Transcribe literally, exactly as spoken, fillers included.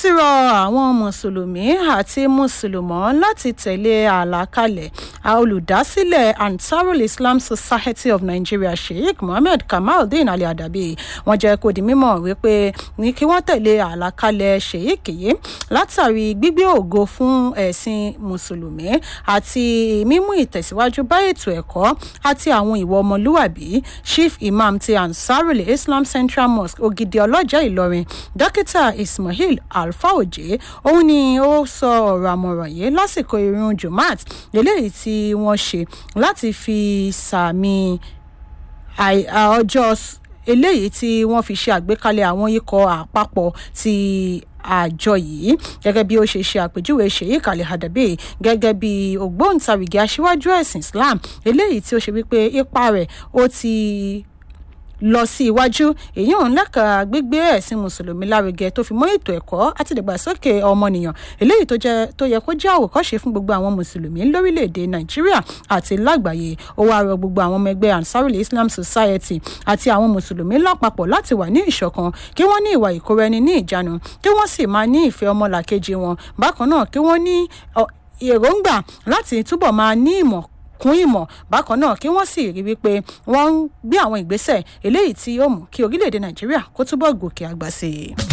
ti rọ àwọn mùsùlùmí àti mùsùlùmọ́ láti tẹ̀lé àlàkalẹ̀ olùdásílẹ̀ Ansarul Islam Society of Nigeria Sheikh Mohammed Kamaldeen Ali Adabi. Wọ́n jẹ́ kó di mímọ̀ wípé ní kí wọ́n tẹ̀lé àlàkalẹ̀ Sheikh yìí látàrí gbígbé ògo fún ẹ̀sìn mùsùlùmí àti mímú ìtẹ̀síwájú bá ètò ẹ̀kọ́ àti àwọn ìwà ọmọlúwàbí. Chief Imam ti Ansarul Islam Central Mosque Ògìdì Ọlọ́jà Ìlọrin, Dókítà Ismail Alfa Oje, òun ni ó sọ ọ̀rọ̀ àmọ̀ràn yìí lásìkò ìrun Jumat eléyìí tí wọ́n ṣe láti fi sàmì ọjọ́ eléyìí tí wọ́n fi ṣe àgbékalẹ̀ àwọn ikọ̀ àpapọ̀ ti àjọ yìí, gẹ́gẹ́ bí ó ṣe ṣe àpèjúwe Sheikh Ali Adabi gẹ́gẹ́ bí ògbóǹtarìgì aṣíwájú ẹ̀sìn Islam eléyìí tí ó ṣe wípé ipa rẹ̀ ó ti lọ sí iwájú èyí òun lẹ́ka gbígbé ẹ̀sìn mùsùlùmí lárugẹ tó fi mọ́ ètò ẹ̀kọ́ àti ìdàgbàsókè ọmọnìyàn eléyìí tó jẹ́ tó yẹ kó jẹ́ àwòkọ́ṣe fún gbogbo àwọn mùsùlùmí lórílẹ̀‐èdè Nàìjíríà àti lágbàáyé. Ó wá rọ gbogbo àwọn ọmọ ẹgbẹ́ Ansarul Islam Society àti àwọn mùsùlùmí lápapọ̀ láti wà ní ìṣọ̀kan, kí wọ́n ní ìwà ìkóraẹni ní ìjánu, kí wọ́n sì máa ní ìfẹ́ ọmọlàkejì wọn. Bákan náà kí wọ́n ní èròǹgbà láti túbọ̀ máa ní ìmọ̀ kún ìmọ̀. Bákan náà kí wọ́n sì rí wípé wọ́n ń gbé àwọn ìgbésẹ̀ eléyìí tí yóò mú kí orílẹ̀-èdè Nàìjíríà kó túbọ̀ gòkè àgbà sí i.